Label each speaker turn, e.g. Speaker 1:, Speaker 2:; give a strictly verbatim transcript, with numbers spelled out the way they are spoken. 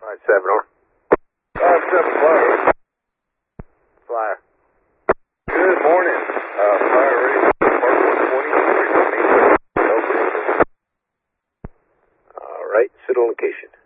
Speaker 1: Alright, seven or.
Speaker 2: Five seven flyer.
Speaker 1: Flyer.
Speaker 2: Good morning. Uh, flyer ready for Park one twenty.
Speaker 1: Alright, sit on location.